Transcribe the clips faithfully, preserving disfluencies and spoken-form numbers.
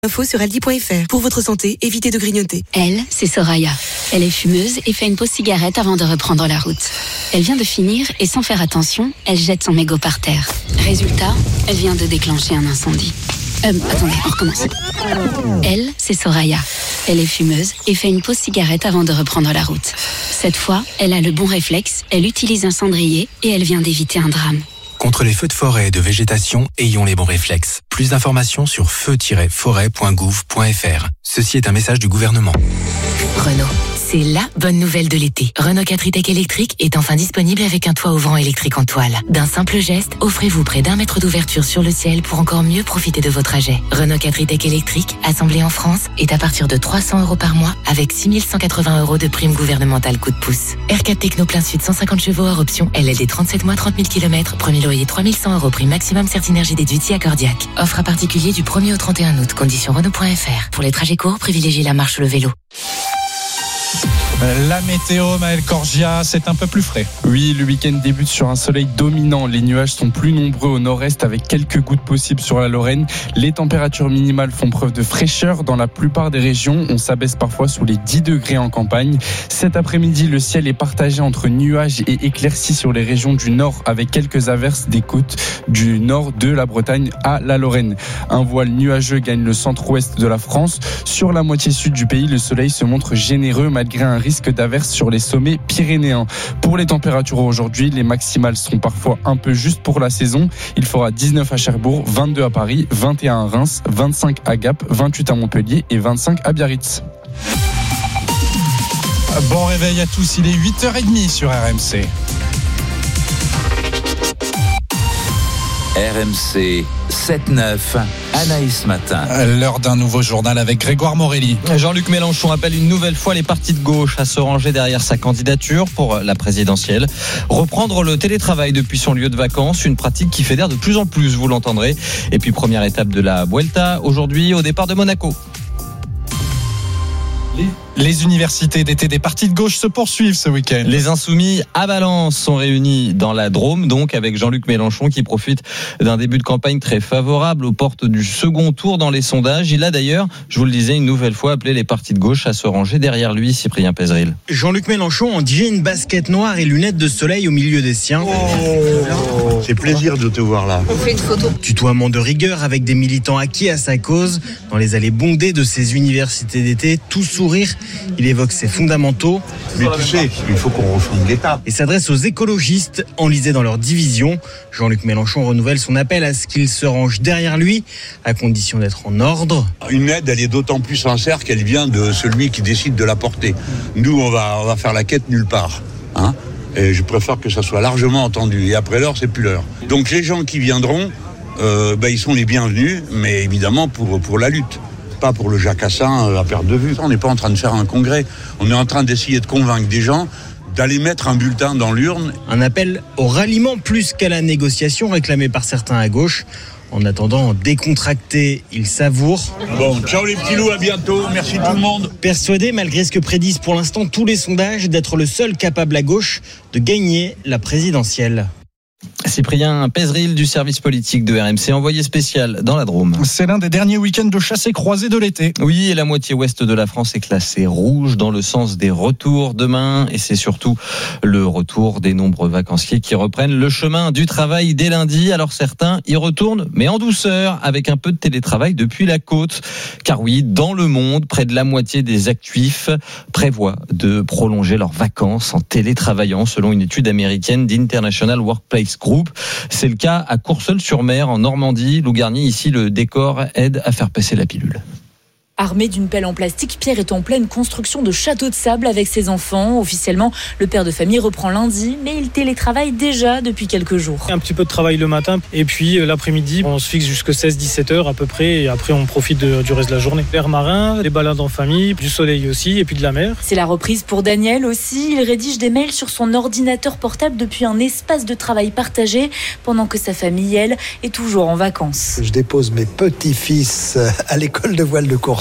Info sur aldi point f r. Pour votre santé, évitez de grignoter. Elle, c'est Soraya. Elle est fumeuse et fait une pause cigarette avant de reprendre la route. Elle vient de finir et sans faire attention, elle jette son mégot par terre. Résultat, elle vient de déclencher un incendie. Euh, attendez, on recommence. Elle, c'est Soraya. Elle est fumeuse et fait une pause cigarette avant de reprendre la route. Cette fois, elle a le bon réflexe, elle utilise un cendrier et elle vient d'éviter un drame. Contre les feux de forêt et de végétation, ayons les bons réflexes. Plus d'informations sur feu tiret forêt point gouv point f r. Ceci est un message du gouvernement. Renault, c'est la bonne nouvelle de l'été. Renault quatre e-Tech électrique est enfin disponible avec un toit ouvrant électrique en toile. D'un simple geste, offrez-vous près d'un mètre d'ouverture sur le ciel pour encore mieux profiter de vos trajets. Renault quatre e-Tech électrique, assemblé en France, est à partir de trois cents euros par mois avec six mille cent quatre-vingts euros de prime gouvernementale coup de pouce. R quatre Techno plein sud cent cinquante chevaux hors option, L L D trente-sept mois trente mille kilomètres, premier loyer trois mille cent euros prime maximum Certinergie déduit accordiaque. Offre à particulier du premier au trente et un août, condition Renault point f r. Pour les trajets courts, privilégiez la marche ou le vélo. La météo, Maël Corgia, c'est un peu plus frais. Oui, le week-end débute sur un soleil dominant. Les nuages sont plus nombreux au nord-est avec quelques gouttes possibles sur la Lorraine. Les températures minimales font preuve de fraîcheur dans la plupart des régions. On s'abaisse parfois sous les dix degrés en campagne. Cet après-midi, le ciel est partagé entre nuages et éclaircies sur les régions du nord avec quelques averses des côtes du nord de la Bretagne à la Lorraine. Un voile nuageux gagne le centre-ouest de la France. Sur la moitié sud du pays, le soleil se montre généreux malgré un risque d'averses sur les sommets pyrénéens. Pour les températures aujourd'hui, les maximales seront parfois un peu justes pour la saison. Il fera dix-neuf à Cherbourg, vingt-deux à Paris, vingt et un à Reims, vingt-cinq à Gap, vingt-huit à Montpellier et vingt-cinq à Biarritz. Bon réveil à tous, il est huit heures trente sur R M C. R M C sept neuf, Anaïs Matin. L'heure d'un nouveau journal avec Grégoire Morelli. Jean-Luc Mélenchon appelle une nouvelle fois les partis de gauche à se ranger derrière sa candidature pour la présidentielle. Reprendre le télétravail depuis son lieu de vacances, une pratique qui fédère de plus en plus, vous l'entendrez. Et puis première étape de la Vuelta, aujourd'hui au départ de Monaco. Les universités d'été des partis de gauche se poursuivent ce week-end. Les Insoumis à Valence sont réunis dans la Drôme, donc avec Jean-Luc Mélenchon qui profite d'un début de campagne très favorable aux portes du second tour dans les sondages. Il a d'ailleurs, je vous le disais, une nouvelle fois appelé les partis de gauche à se ranger derrière lui, Cyprien Pézeril. Jean-Luc Mélenchon en jean, basket noire et lunettes de soleil au milieu des siens. Oh, c'est plaisir de te voir là. On fait une photo. Tutoiement de rigueur avec des militants acquis à sa cause. Dans les allées bondées de ses universités d'été, tout sourire. Il évoque ses fondamentaux. Mais tu sais, il faut qu'on refonde l'État. Et s'adresse aux écologistes, enlisés dans leur division. Jean-Luc Mélenchon renouvelle son appel à ce qu'ils se rangent derrière lui, à condition d'être en ordre. Une aide, elle est d'autant plus sincère qu'elle vient de celui qui décide de la porter. Nous, on va, on va faire la quête nulle part. Hein Et je préfère que ça soit largement entendu. Et après l'heure, c'est plus l'heure. Donc les gens qui viendront, euh, bah, ils sont les bienvenus, mais évidemment pour, pour la lutte. Pas pour le jacassin à perte de vue. On n'est pas en train de faire un congrès. On est en train d'essayer de convaincre des gens d'aller mettre un bulletin dans l'urne. Un appel au ralliement plus qu'à la négociation réclamé par certains à gauche. En attendant, décontracté, il savoure. Bon, ciao les petits loups, à bientôt. Merci tout le monde. Persuadé, malgré ce que prédisent pour l'instant tous les sondages, d'être le seul capable à gauche de gagner la présidentielle. Cyprien Pézeril du service politique de R M C, envoyé spécial dans la Drôme. C'est l'un des derniers week-ends de chassés croisés de l'été. Oui, et la moitié ouest de la France est classée rouge dans le sens des retours demain. Et c'est surtout le retour des nombreux vacanciers qui reprennent le chemin du travail dès lundi. Alors certains y retournent, mais en douceur, avec un peu de télétravail depuis la côte. Car oui, dans le monde, près de la moitié des actifs prévoient de prolonger leurs vacances en télétravaillant, selon une étude américaine d'International Workplace Group. C'est le cas à Courseulles-sur-Mer, en Normandie. Lou Garnier, ici, le décor aide à faire passer la pilule. Armé d'une pelle en plastique, Pierre est en pleine construction de château de sable avec ses enfants. Officiellement, le père de famille reprend lundi, mais il télétravaille déjà depuis quelques jours. Un petit peu de travail le matin, et puis l'après-midi, on se fixe jusqu'à seize à dix-sept heures à peu près, et après on profite de, du reste de la journée. L'air marin, les balades en famille, du soleil aussi, et puis de la mer. C'est la reprise pour Daniel aussi. Il rédige des mails sur son ordinateur portable depuis un espace de travail partagé, pendant que sa famille, elle, est toujours en vacances. Je dépose mes petits-fils à l'école de voile de Courseulles.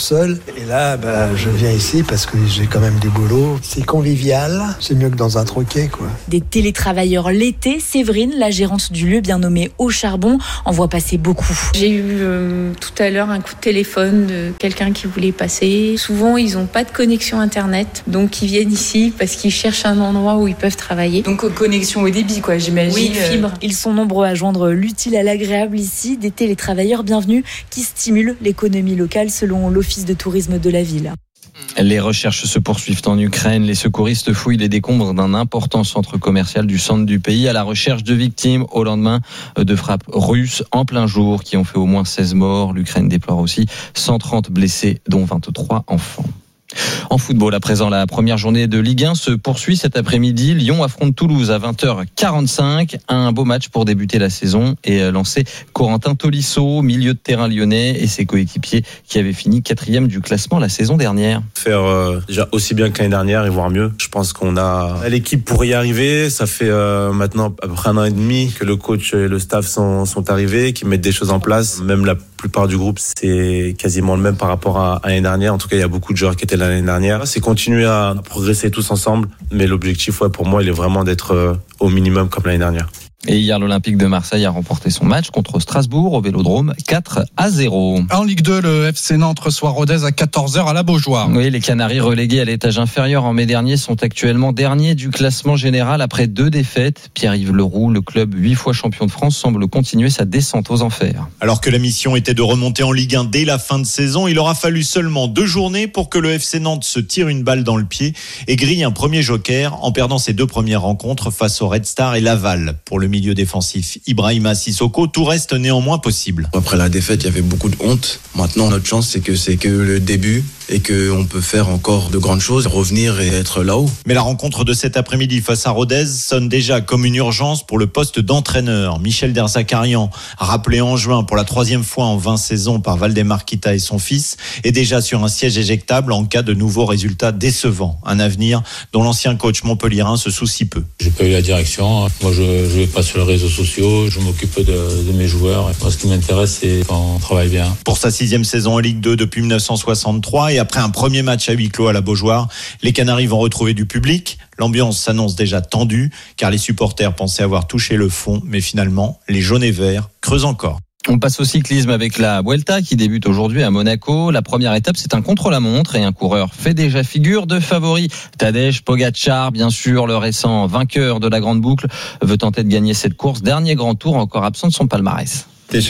seul. Et là, bah, je viens ici parce que j'ai quand même du boulot. C'est convivial, c'est mieux que dans un troquet, quoi. Des télétravailleurs l'été, Séverine, la gérante du lieu bien nommé Au Charbon, en voit passer beaucoup. J'ai eu euh, tout à l'heure un coup de téléphone de quelqu'un qui voulait passer. Souvent, ils n'ont pas de connexion Internet, donc ils viennent ici parce qu'ils cherchent un endroit où ils peuvent travailler. Donc connexion au débit, quoi, j'imagine. Oui, fibre. Ils sont nombreux à joindre l'utile à l'agréable ici, des télétravailleurs bienvenus qui stimulent l'économie locale selon l'Office de tourisme de la ville. Les recherches se poursuivent en Ukraine. Les secouristes fouillent les décombres d'un important centre commercial du centre du pays à la recherche de victimes au lendemain de frappes russes en plein jour qui ont fait au moins seize morts. L'Ukraine déplore aussi cent trente blessés, dont vingt-trois enfants. En football, à présent, la première journée de Ligue un se poursuit cet après-midi. Lyon affronte Toulouse à vingt heures quarante-cinq. Un beau match pour débuter la saison et lancer Corentin Tolisso, milieu de terrain lyonnais, et ses coéquipiers qui avaient fini quatrième du classement la saison dernière. Faire euh, déjà aussi bien que l'année dernière et voire mieux. Je pense qu'on a l'équipe pour y arriver. Ça fait euh, maintenant à peu près un an et demi que le coach et le staff sont, sont arrivés, qui mettent des choses en place. Même la plupart du groupe, c'est quasiment le même par rapport à, à l'année dernière. En tout cas, il y a beaucoup de joueurs qui étaient là l'année dernière. C'est continuer à progresser tous ensemble. Mais l'objectif, ouais, pour moi, il est vraiment d'être euh, au minimum comme l'année dernière. Et hier, l'Olympique de Marseille a remporté son match contre Strasbourg au Vélodrome quatre à zéro. En Ligue deux, le F C Nantes reçoit Rodez à quatorze heures à la Beaujoire. Oui, les Canaries relégués à l'étage inférieur en mai dernier sont actuellement derniers du classement général après deux défaites. Pierre-Yves Leroux, le club huit fois champion de France, semble continuer sa descente aux enfers. Alors que la mission était de remonter en Ligue un dès la fin de saison, il aura fallu seulement deux journées pour que le F C Nantes se tire une balle dans le pied et grille un premier joker en perdant ses deux premières rencontres face au Red Star et Laval. Pour le milieu défensif Ibrahima Sissoko, tout reste néanmoins possible. Après la défaite, il y avait beaucoup de honte. Maintenant, notre chance, c'est que c'est que le début et qu'on peut faire encore de grandes choses, revenir et être là-haut. Mais la rencontre de cet après-midi face à Rodez sonne déjà comme une urgence pour le poste d'entraîneur. Michel Derzakarian, rappelé en juin pour la troisième fois en vingt saisons par Valdemar Kita et son fils, est déjà sur un siège éjectable en cas de nouveaux résultats décevants. Un avenir dont l'ancien coach montpelliérain se soucie peu. J'ai pas eu la direction. Moi, je ne vais pas sur les réseaux sociaux. Je m'occupe de, de mes joueurs. Moi, ce qui m'intéresse, c'est qu'on travaille bien. Pour sa sixième saison en Ligue deux depuis dix-neuf cent soixante-trois et après un premier match à huis clos à la Beaujoire, les Canaries vont retrouver du public. L'ambiance s'annonce déjà tendue car les supporters pensaient avoir touché le fond, mais finalement, les jaunes et verts creusent encore. On passe au cyclisme avec la Vuelta qui débute aujourd'hui à Monaco. La première étape, c'est un contre-la-montre et un coureur fait déjà figure de favori. Tadej Pogačar, bien sûr, le récent vainqueur de la Grande Boucle, veut tenter de gagner cette course. Dernier grand tour encore absent de son palmarès.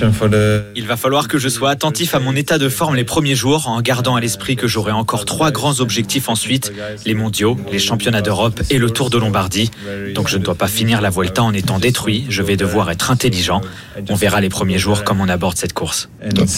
Il va falloir que je sois attentif à mon état de forme les premiers jours, en gardant à l'esprit que j'aurai encore trois grands objectifs ensuite, les mondiaux, les championnats d'Europe et le Tour de Lombardie. Donc je ne dois pas finir la Vuelta en étant détruit, je vais devoir être intelligent. On verra les premiers jours comment on aborde cette course.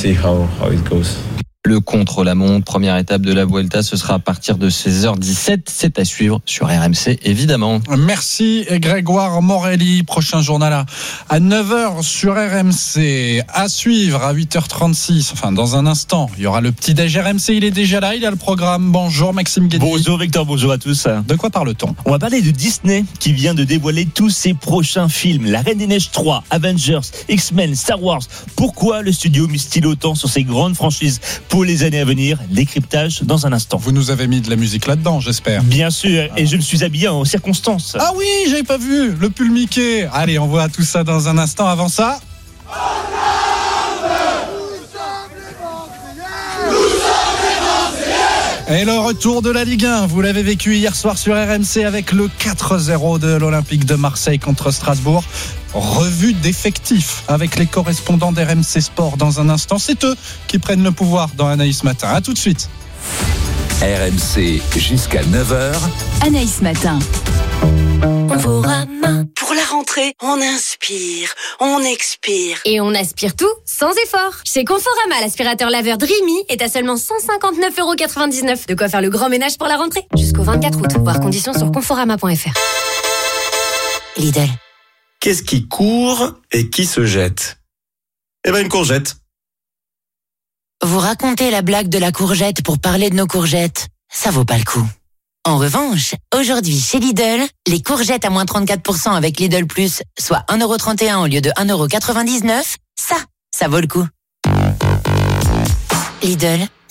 Le contre-la-montre, première étape de la Vuelta, ce sera à partir de seize heures dix-sept. C'est à suivre sur R M C, évidemment. Merci Grégoire Morelli. Prochain journal à, à neuf heures sur R M C. À suivre à huit heures trente-six. Enfin, dans un instant, il y aura le petit déj R M C. Il est déjà là, il a le programme. Bonjour Maxime Guédy. Bonjour Victor, bonjour à tous. De quoi parle-t-on ? On va parler de Disney qui vient de dévoiler tous ses prochains films. La Reine des Neiges trois, Avengers, X-Men, Star Wars. Pourquoi le studio mise-t-il autant sur ces grandes franchises pour les années à venir? Décryptage dans un instant. Vous nous avez mis de la musique là-dedans, j'espère. Bien sûr, ah. Et je me suis habillé en circonstance. Ah oui, j'avais pas vu le pull Mickey. Allez, on voit tout ça dans un instant. Avant ça... Et le retour de la Ligue un, vous l'avez vécu hier soir sur R M C avec le quatre zéro de l'Olympique de Marseille contre Strasbourg. Revue d'effectifs avec les correspondants d'R M C Sport dans un instant. C'est eux qui prennent le pouvoir dans Anaïs Matin. A tout de suite. R M C jusqu'à neuf heures. Anaïs Matin. Conforama. Pour la rentrée, on inspire, on expire. Et on aspire tout sans effort. Chez Conforama, l'aspirateur laveur Dreamy est à seulement cent cinquante-neuf euros quatre-vingt-dix-neuf. De quoi faire le grand ménage pour la rentrée. Jusqu'au vingt-quatre août. Voir conditions sur conforama point f r. Lidl. Qu'est-ce qui court et qui se jette ? Eh ben une courgette. Vous racontez la blague de la courgette pour parler de nos courgettes. Ça vaut pas le coup. En revanche, aujourd'hui chez Lidl, les courgettes à moins trente-quatre pour cent avec Lidl Plus, soit un euro trente et un au lieu de un euro quatre-vingt-dix-neuf, ça, ça vaut le coup. Lidl,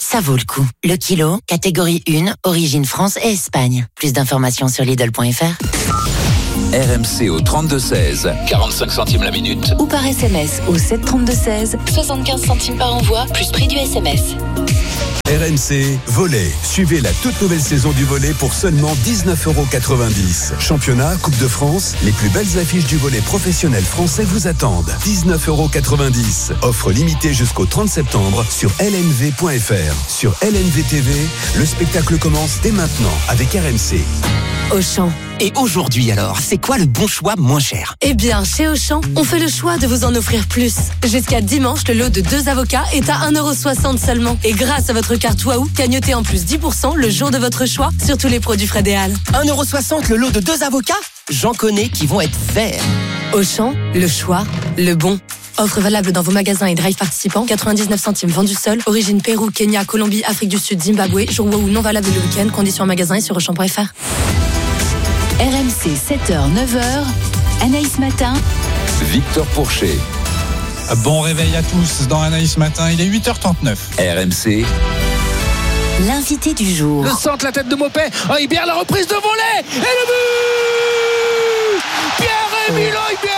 ça vaut le coup. Le kilo, catégorie un, origine France et Espagne. Plus d'informations sur Lidl point F R. R M C au trente-deux seize, quarante-cinq centimes la minute. Ou par S M S au sept trente-deux seize, soixante-quinze centimes par envoi, plus prix du S M S. R M C Volley. Suivez la toute nouvelle saison du volley pour seulement dix-neuf euros quatre-vingt-dix. Championnat, Coupe de France, les plus belles affiches du volley professionnel français vous attendent. dix-neuf euros quatre-vingt-dix. Offre limitée jusqu'au trente septembre sur L N V point F R. Sur L N V T V, le spectacle commence dès maintenant avec R M C. Auchan. Et aujourd'hui alors, c'est quoi le bon choix moins cher ? Eh bien, chez Auchan, on fait le choix de vous en offrir plus. Jusqu'à dimanche, le lot de deux avocats est à un euro soixante seulement. Et grâce à votre carte Waouh, gagnotez en plus dix pour cent le jour de votre choix sur tous les produits Fred et Al. un euro soixante le lot de deux avocats ? J'en connais qui vont être verts. Auchan, le choix, le bon. Offre valable dans vos magasins et drive participants. quatre-vingt-dix-neuf centimes vendu seul. Origine Pérou, Kenya, Colombie, Afrique du Sud, Zimbabwe. Jour Waouh non valable le week-end. Conditions en magasin et sur auchan point F R. R M C sept heures neuf heures, Anaïs Matin. Victor Pourchet. Bon réveil à tous dans Anaïs Matin, il est huit heures trente-neuf. R M C. L'invité du jour. Le centre, la tête de Mopé. Oh, Hojbjerg, la reprise de volée. Et le but Pierre-Emile Hojbjerg.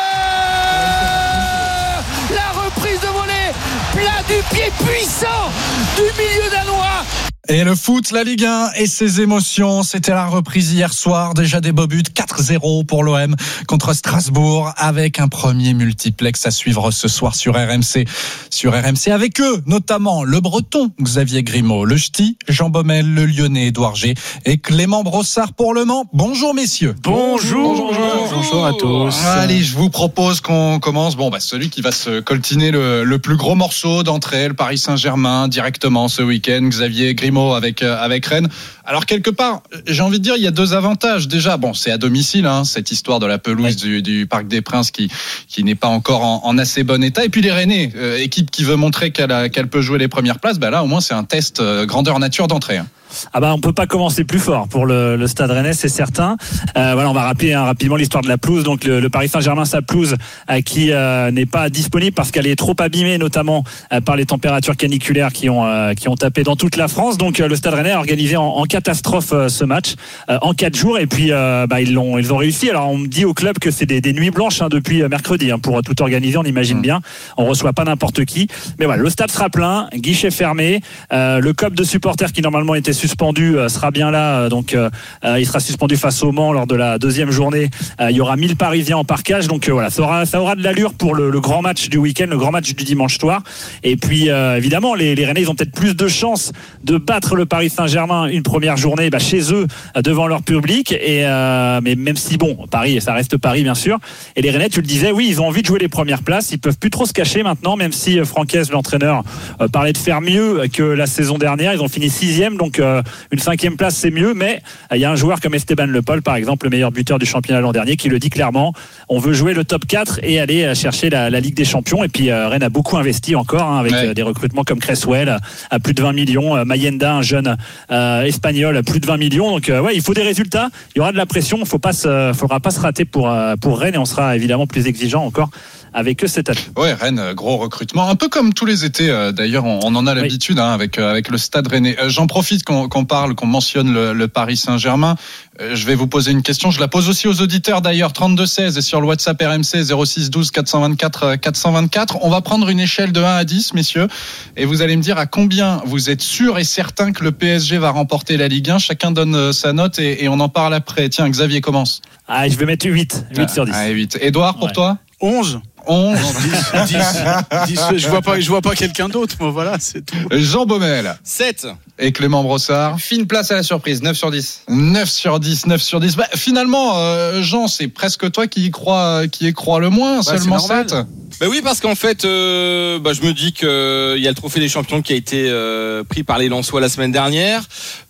La reprise de volée. Plat du pied puissant du milieu danois. Et le foot, la Ligue un et ses émotions, c'était la reprise hier soir, déjà des beaux buts, quatre zéro pour l'O M contre Strasbourg, avec un premier multiplex à suivre ce soir sur R M C. Sur R M C, avec eux, notamment le Breton Xavier Grimaud, le Ch'ti Jean Baumel, le Lyonnais Édouard G et Clément Brossard pour Le Mans. Bonjour messieurs. Bonjour. Bonjour, bonjour. Bonjour à tous. Allez, je vous propose qu'on commence, bon, bah, celui qui va se coltiner le, le plus gros morceau d'entrée, le Paris Saint-Germain, directement ce week-end, Xavier Grimaud avec avec Rennes. Alors quelque part, j'ai envie de dire, il y a deux avantages. Déjà, bon, c'est à domicile, hein, cette histoire de la pelouse oui. du, du Parc des Princes qui qui n'est pas encore en, en assez bon état. Et puis les Rennais, euh, équipe qui veut montrer qu'elle a, qu'elle peut jouer les premières places. Bah là, au moins, c'est un test euh, grandeur nature d'entrée. Hein. Ah bah on peut pas commencer plus fort pour le, le Stade Rennais, c'est certain. Euh, voilà, on va rappeler hein, rapidement l'histoire de la pelouse. Donc le, le Paris Saint-Germain, sa pelouse euh, qui euh, n'est pas disponible parce qu'elle est trop abîmée, notamment euh, par les températures caniculaires qui ont euh, qui ont tapé dans toute la France. Donc euh, le Stade Rennais a organisé en, en catastrophe euh, ce match euh, en quatre jours et puis euh, bah, ils l'ont ils ont réussi. Alors on me dit au club que c'est des, des nuits blanches hein, depuis euh, mercredi hein, pour tout organiser. On imagine bien. On reçoit pas n'importe qui. Mais voilà, le stade sera plein, guichet fermé. Euh, le C O P de supporters qui normalement était suspendu euh, sera bien là, donc euh, il sera suspendu face au Mans lors de la deuxième journée. Euh, il y aura mille Parisiens en parkage, donc euh, voilà, ça aura, ça aura de l'allure pour le, le grand match du week-end, le grand match du dimanche soir. Et puis euh, évidemment, les, les Rennais, ils ont peut-être plus de chances de battre le Paris Saint-Germain une première journée bah, chez eux, devant leur public. Et euh, mais même si bon, Paris, ça reste Paris bien sûr. Et les Rennais, tu le disais, oui, ils ont envie de jouer les premières places. Ils peuvent plus trop se cacher maintenant, même si Francaise, l'entraîneur, euh, parlait de faire mieux que la saison dernière. Ils ont fini sixième, donc euh, une cinquième place c'est mieux, mais il y a un joueur comme Esteban Le Pol, par exemple, le meilleur buteur du championnat l'an dernier, qui le dit clairement, on veut jouer le top quatre et aller chercher la, la Ligue des Champions. Et puis euh, Rennes a beaucoup investi encore hein, avec ouais. euh, des recrutements comme Cresswell à plus de vingt millions, euh, Mayenda, un jeune euh, espagnol à plus de vingt millions. Donc euh, ouais, il faut des résultats, il y aura de la pression, il ne faudra pas se rater pour, euh, pour Rennes, et on sera évidemment plus exigeant encore avec eux cette année. Ouais, Rennes, gros recrutement, un peu comme tous les étés euh, d'ailleurs, on, on en a l'habitude oui. hein, avec euh, avec le Stade Rennais. Euh, j'en profite qu'on, qu'on parle, qu'on mentionne le, le Paris Saint-Germain. Euh, je vais vous poser une question, je la pose aussi aux auditeurs d'ailleurs, trente-deux seize et sur le WhatsApp R M C zéro six douze quatre cent vingt-quatre quatre cent vingt-quatre. On va prendre une échelle de un à dix, messieurs, et vous allez me dire à combien vous êtes sûr et certain que le P S G va remporter la Ligue un. Chacun donne euh, sa note et, et on en parle après. Tiens, Xavier commence. Ah, je vais mettre huit, huit ah, sur dix. Ah, huit. Édouard, pour ouais. toi? onze. onze. Non, dix, dix, dix, je vois pas, je vois pas quelqu'un d'autre, moi, voilà, c'est tout. Jean Baumel. sept. Et Clément Brossard. Fine place à la surprise, neuf sur dix. neuf sur dix, neuf sur dix. Bah, finalement, euh, Jean, c'est presque toi qui y crois, qui y crois le moins, bah, seulement sept. Bah oui, parce qu'en fait, euh, bah, je me dis qu'il euh, y a le trophée des champions qui a été euh, pris par les Lensois la semaine dernière.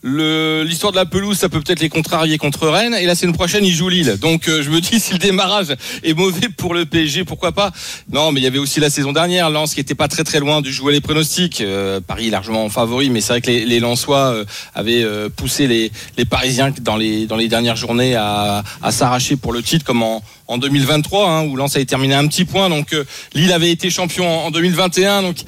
Le, l'histoire de la pelouse, ça peut peut-être les contrarier contre Rennes. Et la semaine prochaine, ils jouent Lille. Donc, euh, je me dis, si le démarrage est mauvais pour le P S G, pourquoi pas? Non, mais il y avait aussi la saison dernière, Lens qui était pas très très loin du jouer les pronostics. Euh, Paris largement en favori, mais c'est vrai que les, les Lensois euh, avaient euh, poussé les, les Parisiens dans les dans les dernières journées à, à s'arracher pour le titre, comme en en deux mille vingt-trois, hein, où Lens avait terminé un petit point. Donc euh, Lille avait été champion en, en deux mille vingt et un. Donc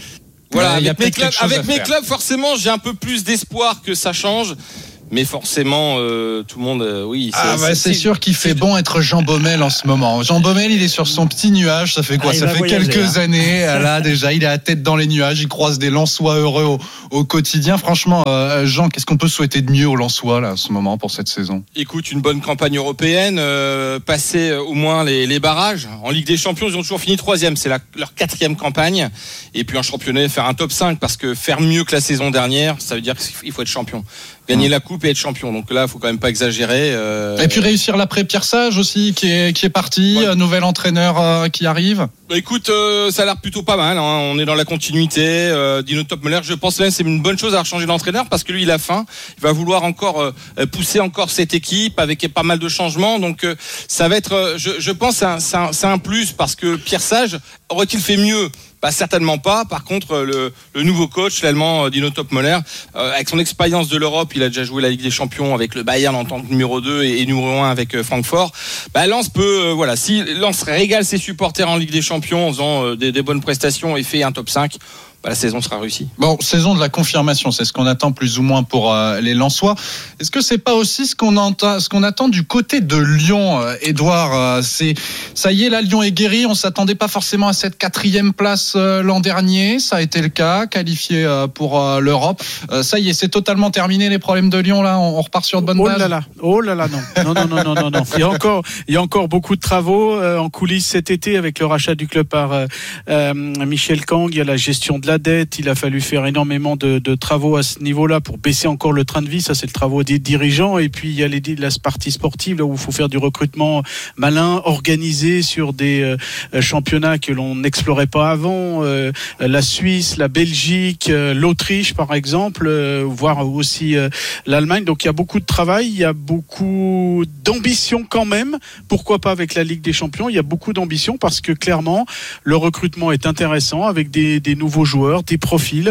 Voilà, Ouais, y a avec, mes peut-être clubs, quelque chose à avec mes faire. clubs, forcément, j'ai un peu plus d'espoir que ça change. Mais forcément, euh, tout le monde, euh, oui. C'est, Ah bah, c'est, c'est sûr qu'il fait bon être Jean Baumel en ce moment. Jean Baumel, il est sur son petit nuage. Ça fait quoi? Ah, Ça fait voyager, quelques hein. années. Là, déjà, il a la tête dans les nuages. Il croise des Lensois heureux au, au quotidien. Franchement, euh, Jean, qu'est-ce qu'on peut souhaiter de mieux aux Lensois là, en ce moment pour cette saison? Écoute, une bonne campagne européenne, euh, passer euh, au moins les, les barrages. En Ligue des Champions, ils ont toujours fini troisième. C'est la, leur quatrième campagne. Et puis en championnat, faire un top cinq, parce que faire mieux que la saison dernière, ça veut dire qu'il faut être champion. Gagner la coupe et être champion. Donc là, il faut quand même pas exagérer. Euh... Et puis réussir l'après Pierre Sage aussi, qui est, qui est parti, ouais. Nouvel entraîneur euh, qui arrive. Bah écoute, euh, ça a l'air plutôt pas mal. Hein. On est dans la continuité. Euh, Dino Topmöller, je pense même que c'est une bonne chose à changer d'entraîneur, parce que lui, il a faim. Il va vouloir encore euh, pousser encore cette équipe avec pas mal de changements. Donc euh, ça va être, euh, je, je pense, c'est un, c'est, un, c'est un plus, parce que Pierre Sage aurait-il fait mieux? Bah, certainement pas. Par contre, le, le nouveau coach, l'allemand Dino Topmöller, euh, avec son expérience de l'Europe, il a déjà joué la Ligue des Champions avec le Bayern en tant que numéro deux et, et numéro un avec euh, Francfort. Bah, Lens peut, euh, voilà, si Lens régale ses supporters en Ligue des Champions en faisant euh, des, des bonnes prestations et fait un top cinq, bah, la saison sera réussie. Bon, saison de la confirmation, c'est ce qu'on attend plus ou moins pour euh, les Lensois. Est-ce que c'est pas aussi ce qu'on entend, ce qu'on attend du côté de Lyon, euh, Edouard? euh, C'est ça y est, là, Lyon est guéri. On s'attendait pas forcément à cette quatrième place euh, l'an dernier. Ça a été le cas, qualifié euh, pour euh, l'Europe. Euh, ça y est, c'est totalement terminé les problèmes de Lyon. Là, on, on repart sur de bonnes oh bases. Là là, oh là là, non, non, non, non, non, non, non. Il y a encore, il y a encore beaucoup de travaux euh, en coulisses cet été avec le rachat du club par euh, euh, Michel Kang. Il y a la gestion de la dette. Il a fallu faire énormément de, de travaux à ce niveau-là pour baisser encore le train de vie. Ça, c'est le travail des dirigeants. Et puis, il y a les, la partie sportive, là où il faut faire du recrutement malin, organisé sur des euh, championnats que l'on n'explorait pas avant. Euh, la Suisse, la Belgique, euh, l'Autriche, par exemple, euh, voire aussi euh, l'Allemagne. Donc, il y a beaucoup de travail. Il y a beaucoup d'ambition quand même. Pourquoi pas avec la Ligue des Champions? Il y a beaucoup d'ambition parce que clairement, le recrutement est intéressant avec des, des nouveaux joueurs, des profils.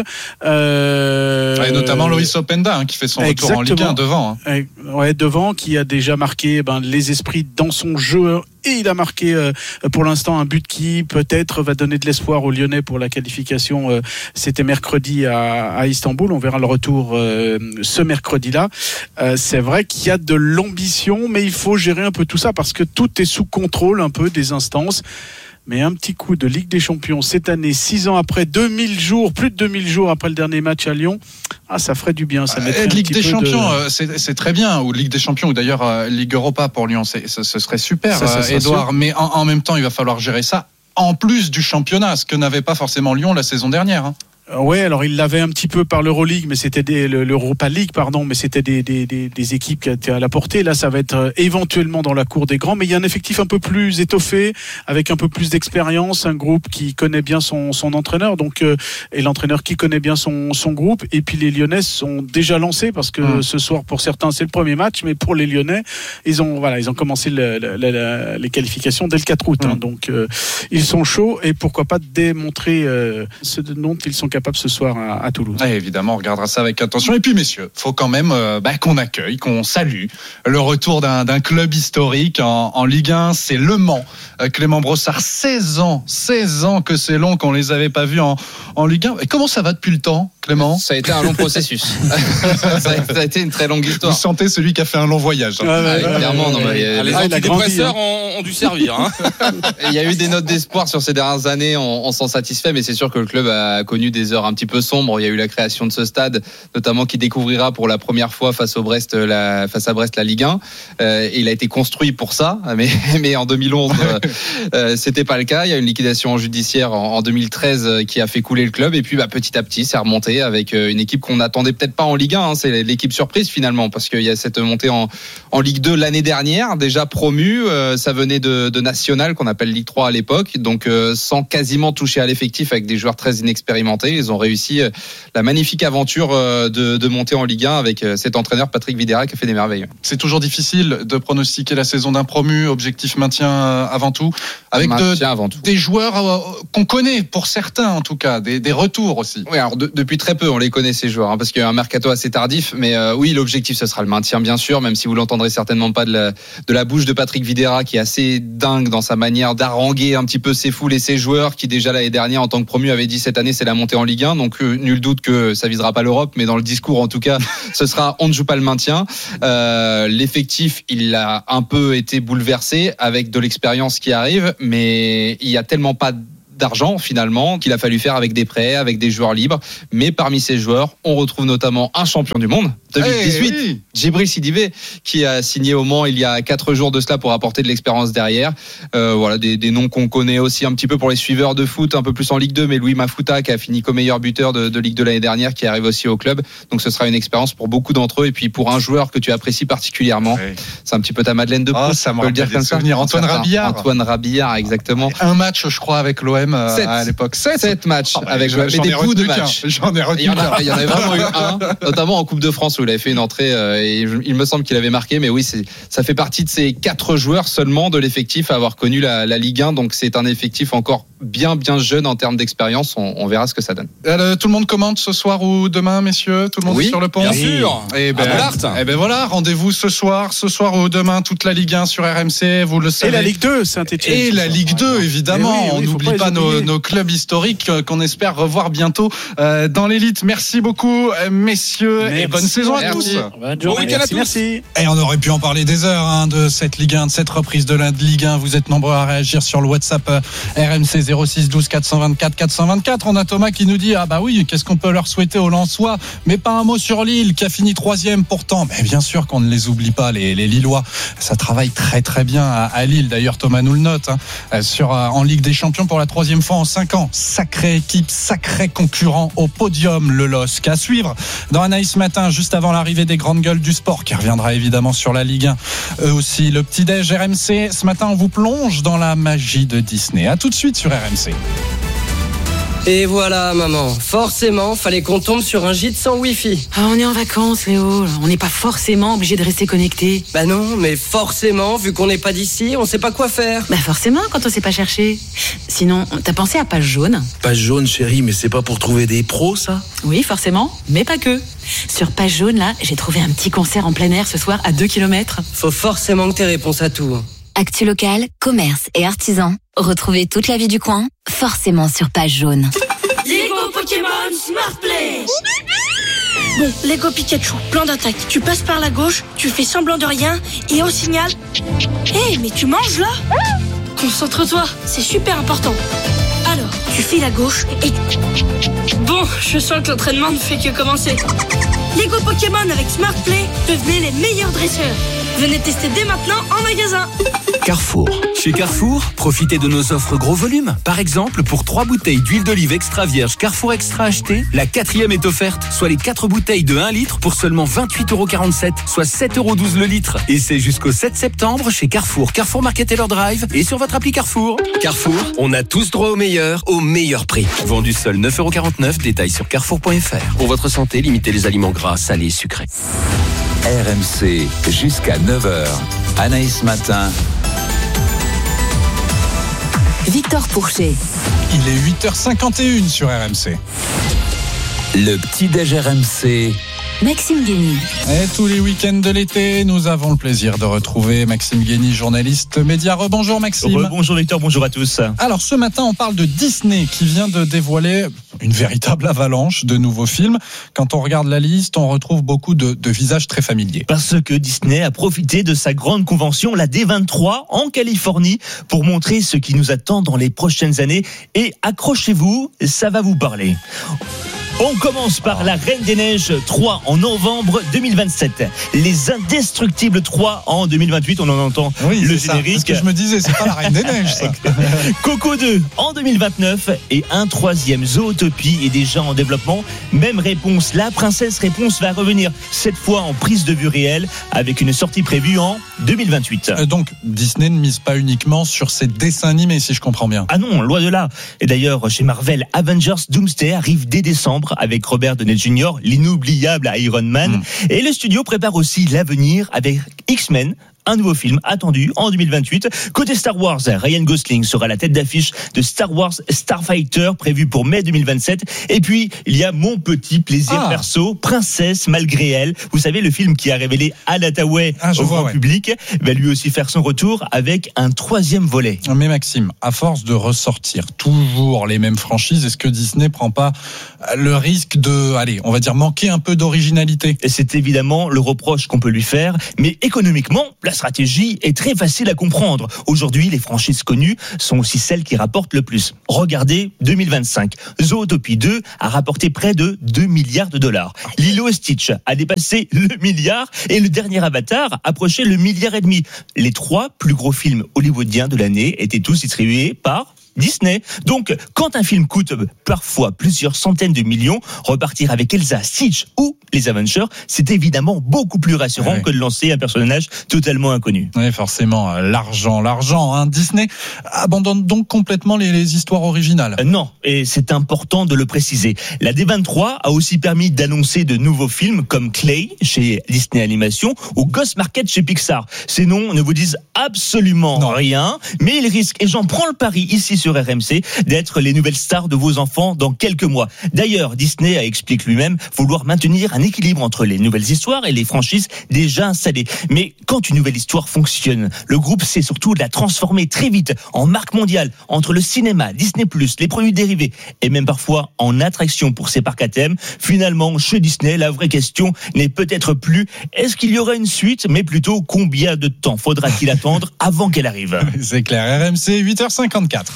Euh, ouais, notamment Loïs Openda hein, qui fait son retour en Ligue un devant. Hein. Ouais, devant, qui a déjà marqué ben, les esprits dans son jeu. Et il a marqué euh, pour l'instant un but qui peut-être va donner de l'espoir aux Lyonnais pour la qualification. Euh, c'était mercredi à, à Istanbul. On verra le retour euh, ce mercredi-là. Euh, c'est vrai qu'il y a de l'ambition, mais il faut gérer un peu tout ça parce que tout est sous contrôle un peu des instances. Mais un petit coup de Ligue des Champions cette année, six ans après, deux mille jours, plus de deux mille jours après le dernier match à Lyon, ah, ça ferait du bien. Ça euh, Ligue des Champions, de... c'est, c'est très bien, ou Ligue des Champions, ou d'ailleurs euh, Ligue Europa pour Lyon, c'est, ce, ce serait super, ça, ça euh, Edouard. Mais en, en même temps, il va falloir gérer ça en plus du championnat, ce que n'avait pas forcément Lyon la saison dernière. Hein. Oui, alors il l'avait un petit peu par l'Euroleague, mais c'était des, l'Europa League, pardon, mais c'était des, des, des, des équipes qui étaient à la portée. Là, ça va être éventuellement dans la cour des grands, mais il y a un effectif un peu plus étoffé, avec un peu plus d'expérience, un groupe qui connaît bien son, son entraîneur, donc euh, et l'entraîneur qui connaît bien son, son groupe. Et puis les Lyonnais sont déjà lancés parce que mmh. ce soir, pour certains, c'est le premier match, mais pour les Lyonnais, ils ont voilà, ils ont commencé le, le, le, les qualifications dès le quatre août. Mmh. Hein, donc euh, ils sont chauds et pourquoi pas démontrer euh, ce dont ils sont capable ce soir à, à Toulouse. Et évidemment, on regardera ça avec attention. Et puis, messieurs, faut quand même euh, bah, qu'on accueille, qu'on salue le retour d'un, d'un club historique en, en Ligue un. C'est Le Mans. Euh, Clément Brossard, seize ans, seize ans que c'est long qu'on les avait pas vus en, en Ligue un. Et comment ça va depuis le temps, Clément? Ça a été un long processus. ça a été une très longue histoire. Vous sentez celui qui a fait un long voyage. Hein. Ah, ouais, ah, clairement, non, mais, ah, les ah, antidépresseurs ont, ont dû servir. Hein. Il y a eu des notes d'espoir sur ces dernières années. On, on s'en satisfait, mais c'est sûr que le club a connu des heures un petit peu sombres. Il y a eu la création de ce stade, notamment qui découvrira pour la première fois face au Brest, la, face à Brest, la Ligue un. Euh, et il a été construit pour ça, mais, mais en deux mille onze, euh, c'était pas le cas. Il y a une liquidation judiciaire en, en deux mille treize qui a fait couler le club. Et puis, bah, petit à petit, c'est remonté avec une équipe qu'on n'attendait peut-être pas en Ligue un. Hein. C'est l'équipe surprise finalement, parce qu'il y a cette montée en, en Ligue deux l'année dernière, déjà promue. Euh, ça venait de, de National, qu'on appelle Ligue trois à l'époque, donc euh, sans quasiment toucher à l'effectif, avec des joueurs très inexpérimentés. Ils ont réussi euh, la magnifique aventure euh, de, de monter en Ligue un avec euh, cet entraîneur Patrick Videra qui a fait des merveilles. C'est toujours difficile de pronostiquer la saison d'un promu. Objectif maintien euh, avant tout, avec de, avant tout. des joueurs euh, qu'on connaît pour certains en tout cas, des, des retours aussi. Oui, alors de, depuis très peu, on les connaît ces joueurs, hein, parce qu'il y a un mercato assez tardif. Mais euh, oui, l'objectif ce sera le maintien, bien sûr, même si vous l'entendrez certainement pas de la, de la bouche de Patrick Vieira, qui est assez dingue dans sa manière d'haranguer un petit peu ses foules et ses joueurs, qui déjà l'année dernière en tant que promu avait dit cette année c'est la montée en Ligue un. Donc euh, nul doute que ça visera pas l'Europe, mais dans le discours en tout cas, ce sera on ne joue pas le maintien. Euh, l'effectif, il a un peu été bouleversé avec de l'expérience qui arrive, mais il y a tellement pas d'argent finalement qu'il a fallu faire avec des prêts, avec des joueurs libres. Mais parmi ces joueurs, on retrouve notamment un champion du monde deux mille dix-huit, hey, hey. Djibril Sidibé, qui a signé au Mans il y a quatre jours de cela pour apporter de l'expérience derrière. Euh, voilà des, des noms qu'on connaît aussi un petit peu pour les suiveurs de foot, un peu plus en Ligue deux, mais Louis Mafouta qui a fini comme meilleur buteur de, de Ligue deux l'année dernière, qui arrive aussi au club. Donc ce sera une expérience pour beaucoup d'entre eux, et puis pour un joueur que tu apprécies particulièrement, oui. C'est un petit peu ta Madeleine de Proust, oh, ça me peut le dire comme ça. Antoine Rabillard. Antoine Rabillard, exactement. Un match, je crois, avec l'O M euh, à l'époque. Sept, Sept matchs oh, bah, avec j'en, j'en des bouts de matchs. J'en ai retenu. Il y en a, il y en a vraiment eu un, notamment en Coupe de France où il avait fait une entrée. Euh, Et il me semble qu'il avait marqué, mais oui, c'est, ça fait partie de ces quatre joueurs seulement de l'effectif à avoir connu la, la Ligue un, donc c'est un effectif encore bien bien jeune en termes d'expérience. On, on verra ce que ça donne. Euh, tout le monde commente ce soir ou demain, messieurs? Tout le monde oui, est sur le pont? Bien sûr. Et ben, ah, et ben voilà, rendez-vous ce soir, ce soir ou demain, toute la Ligue un sur R M C, vous le savez. Et la Ligue deux, Saint-Etienne. Et la Ligue deux, évidemment. Oui, oui, on n'oublie pas, pas nos, nos clubs historiques qu'on espère revoir bientôt euh, dans l'élite. Merci beaucoup, messieurs, merci. Et bonne saison à tous. Bon week-end à tous. Merci. Et on aurait pu en parler des heures hein, de cette Ligue un, de cette reprise de la Ligue un. Vous êtes nombreux à réagir sur le WhatsApp euh, R M C zéro six douze quatre cent vingt-quatre quatre cent vingt-quatre. On a Thomas qui nous dit ah bah oui, qu'est-ce qu'on peut leur souhaiter aux Lensois, mais pas un mot sur Lille qui a fini troisième pourtant. Mais bien sûr qu'on ne les oublie pas, les, les Lillois. Ça travaille très très bien à, à Lille. D'ailleurs Thomas nous le note hein, sur euh, en Ligue des Champions pour la troisième fois en cinq ans. Sacrée équipe, sacré concurrent au podium, le L O S C. À suivre dans Anaïs Matin, juste avant l'arrivée des grandes gueules du sport, qui reviendra évidemment sur la Ligue un. Eux aussi, le petit-déj R M C. Ce matin, on vous plonge dans la magie de Disney. À tout de suite sur R M C. Et voilà, maman. Forcément, fallait qu'on tombe sur un gîte sans Wi-Fi. Ah, on est en vacances, Léo. On n'est pas forcément obligé de rester connecté. Bah non, mais forcément, vu qu'on n'est pas d'ici, on sait pas quoi faire. Bah forcément, quand on sait pas chercher. Sinon, t'as pensé à Page Jaune? Page Jaune, chérie, mais c'est pas pour trouver des pros, ça? Oui, forcément, mais pas que. Sur Page Jaune, là, j'ai trouvé un petit concert en plein air ce soir à deux kilomètres. Faut forcément que t'aies réponse à tout. Actu local, commerce et artisans. Retrouvez toute la vie du coin, forcément sur Page Jaune. Lego Pokémon Smart Play. Bon, Lego Pikachu, plan d'attaque. Tu passes par la gauche, tu fais semblant de rien, et au signal... Hé, hey, mais tu manges là? Concentre-toi, c'est super important. Alors, tu files à gauche et... Bon, je sens que l'entraînement ne fait que commencer. Lego Pokémon avec Smart Play, devenez les meilleurs dresseurs. Venez tester dès maintenant en magasin. Carrefour. Chez Carrefour, profitez de nos offres gros volume. Par exemple, pour trois bouteilles d'huile d'olive extra vierge Carrefour Extra achetées, la quatrième est offerte, soit les quatre bouteilles de un litre pour seulement vingt-huit euros quarante-sept, soit sept euros douze le litre. Et c'est jusqu'au sept septembre chez Carrefour, Carrefour Market Taylor Drive et sur votre appli Carrefour. Carrefour, on a tous droit au meilleur, au meilleur prix. Vendu seul neuf euros quarante-neuf, détail sur carrefour point f r. Pour votre santé, limitez les aliments gras, salés et sucrés. R M C, jusqu'à neuf heures. Anaïs Matin. Victor Pourchet. Il est huit heures cinquante et une sur R M C. Le petit-déj R M C. Maxime Guény. Et tous les week-ends de l'été, nous avons le plaisir de retrouver Maxime Guény, journaliste média. Rebonjour Maxime. Rebonjour Victor, bonjour à tous. Alors ce matin, on parle de Disney qui vient de dévoiler une véritable avalanche de nouveaux films. Quand on regarde la liste, on retrouve beaucoup de, de visages très familiers. Parce que Disney a profité de sa grande convention, la D vingt-trois, en Californie, pour montrer ce qui nous attend dans les prochaines années. Et accrochez-vous, ça va vous parler. On commence par La Reine des Neiges trois en novembre deux mille vingt-sept. Les Indestructibles trois en deux mille vingt-huit. On en entend oui, le c'est générique. Ça, ce que je me disais, c'est pas La Reine des Neiges, ça. Coco deux en deux mille vingt-neuf et un troisième, Zootopie, est déjà en développement. Même réponse, La Princesse Réponse va revenir, cette fois en prise de vue réelle, avec une sortie prévue en deux mille vingt-huit. Euh, donc Disney ne mise pas uniquement sur ses dessins animés, si je comprends bien. Ah non, loin de là. Et d'ailleurs, chez Marvel, Avengers Doomsday arrive dès décembre avec Robert Downey junior, l'inoubliable Iron Man. Mmh. Et le studio prépare aussi l'avenir avec X-Men, un nouveau film attendu en deux mille vingt-huit. Côté Star Wars, Ryan Gosling sera la tête d'affiche de Star Wars Starfighter, prévu pour mai deux mille vingt-sept. Et puis, il y a mon petit plaisir ah. perso, Princesse malgré elle. Vous savez, le film qui a révélé Anne Hathaway ah, au vois, grand ouais. public va lui aussi faire son retour avec un troisième volet. Mais Maxime, à force de ressortir toujours les mêmes franchises, est-ce que Disney prend pas le risque de, allez, on va dire, manquer un peu d'originalité? Et c'est évidemment le reproche qu'on peut lui faire, mais économiquement, la stratégie est très facile à comprendre. Aujourd'hui, les franchises connues sont aussi celles qui rapportent le plus. Regardez deux mille vingt-cinq. Zootopie deux a rapporté près de deux milliards de dollars. Lilo et Stitch a dépassé le milliard et le dernier Avatar approchait le milliard et demi. Les trois plus gros films hollywoodiens de l'année étaient tous distribués par Disney. Donc, quand un film coûte parfois plusieurs centaines de millions, repartir avec Elsa, Stitch ou les Avengers, c'est évidemment beaucoup plus rassurant ouais. que de lancer un personnage totalement inconnu. Oui, forcément, l'argent, l'argent. Hein. Disney abandonne donc complètement les, les histoires originales. Euh, non, et c'est important de le préciser. La D vingt-trois a aussi permis d'annoncer de nouveaux films comme Clay chez Disney Animation ou Ghost Market chez Pixar. Ces noms ne vous disent absolument non. rien, mais ils risquent, et j'en prends le pari ici sur R M C, d'être les nouvelles stars de vos enfants dans quelques mois. D'ailleurs, Disney a expliqué lui-même vouloir maintenir un équilibre entre les nouvelles histoires et les franchises déjà installées. Mais quand une nouvelle histoire fonctionne, le groupe sait surtout de la transformer très vite en marque mondiale entre le cinéma, Disney plus, les produits dérivés et même parfois en attraction pour ses parcs à thème. Finalement, chez Disney, la vraie question n'est peut-être plus est-ce qu'il y aura une suite, mais plutôt combien de temps faudra-t-il attendre avant qu'elle arrive. C'est clair. R M C, huit heures cinquante-quatre.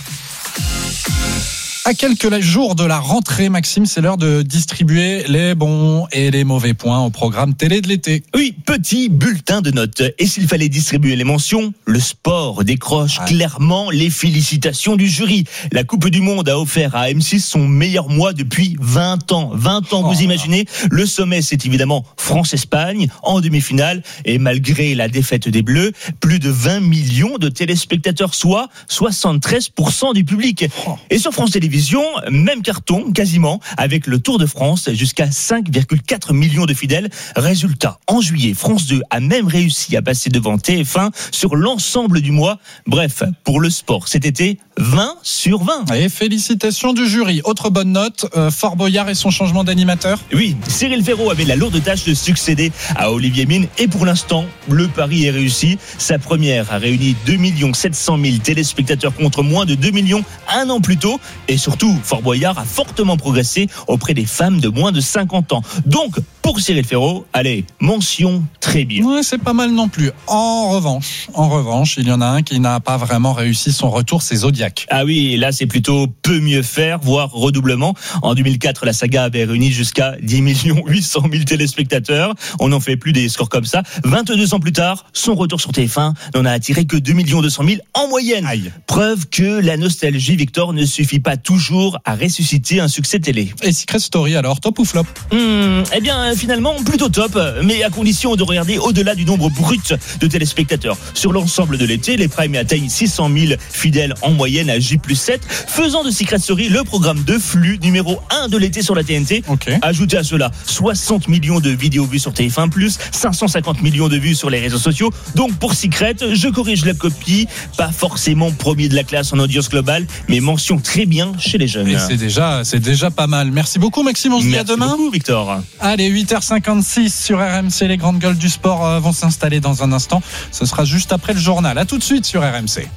À quelques jours de la rentrée, Maxime, c'est l'heure de distribuer les bons et les mauvais points au programme télé de l'été. Oui, petit bulletin de notes. Et s'il fallait distribuer les mentions, le sport décroche ah. clairement les félicitations du jury. La Coupe du Monde a offert à M six son meilleur mois depuis vingt ans. vingt ans, oh vous imaginez? Le sommet, c'est évidemment France-Espagne en demi-finale. Et malgré la défaite des Bleus, plus de vingt millions de téléspectateurs, soit soixante-treize pour cent du public. Oh. Et sur France Télévisions, même carton quasiment avec le Tour de France, jusqu'à cinq virgule quatre millions de fidèles. Résultat, en juillet, France deux a même réussi à passer devant T F un sur l'ensemble du mois. Bref, pour le sport cet été, vingt sur vingt. Et félicitations du jury. Autre bonne note, euh, Fort Boyard et son changement d'animateur. Oui, Cyril Ferraud avait la lourde tâche de succéder à Olivier Mine et pour l'instant, le pari est réussi. Sa première a réuni deux millions sept cent mille téléspectateurs contre moins de deux millions un an plus tôt. Et surtout, Fort Boyard a fortement progressé auprès des femmes de moins de cinquante ans. Donc, pour Cyril Ferraud, allez, mention très bien. Ouais, c'est pas mal non plus. En revanche, en revanche, il y en a un qui n'a pas vraiment réussi son retour, c'est Zodiac. Ah oui, là c'est plutôt peu mieux faire, voire redoublement. En deux mille quatre, la saga avait réuni jusqu'à dix millions huit cent mille téléspectateurs. On n'en fait plus des scores comme ça. vingt-deux ans plus tard, son retour sur T F un n'en a attiré que deux millions deux cent mille en moyenne. Aïe. Preuve que la nostalgie, Victor, ne suffit pas toujours à ressusciter un succès télé. Et Secret Story alors, top ou flop? Hum, Eh bien, finalement, plutôt top, mais à condition de regarder au-delà du nombre brut de téléspectateurs. Sur l'ensemble de l'été, les primes atteignent six cent mille fidèles en moyenne à J plus sept, faisant de Secret Story le programme de flux numéro un de l'été sur la T N T. Okay. Ajoutez à cela soixante millions de vidéos vues sur T F un plus, cinq cent cinquante millions de vues sur les réseaux sociaux. Donc pour Secret, je corrige la copie, pas forcément premier de la classe en audience globale, mais mention très bien chez les jeunes. Et c'est déjà, c'est déjà pas mal. Merci beaucoup Maxime, on se dit à demain. Merci beaucoup Victor. Allez, huit heures cinquante-six sur R M C, les grandes gueules du sport vont s'installer dans un instant. Ce sera juste après le journal. À tout de suite sur R M C.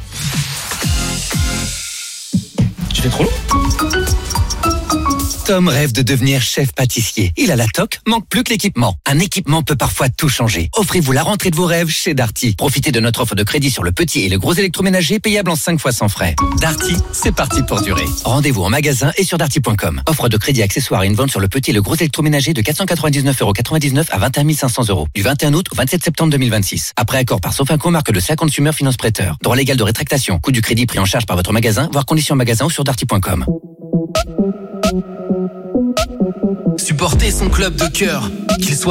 Tu fais trop long. Tom rêve de devenir chef pâtissier. Il a la toque, manque plus que l'équipement. Un équipement peut parfois tout changer. Offrez-vous la rentrée de vos rêves chez Darty. Profitez de notre offre de crédit sur le petit et le gros électroménager payable en cinq fois sans frais. Darty, c'est parti pour durer. Rendez-vous en magasin et sur darty point com. Offre de crédit accessoire et une vente sur le petit et le gros électroménager de quatre cent quatre-vingt-dix-neuf euros quatre-vingt-dix-neuf à vingt et un mille cinq cents euros. Du vingt et un août au vingt-sept septembre deux mille vingt-six. Après accord par Sofinco, marque de C A Consumer Finance Prêteur. Droit légal de rétractation. Coût du crédit pris en charge par votre magasin, voire conditions magasin ou sur darty point com. Supporter son club de cœur, qu'il soit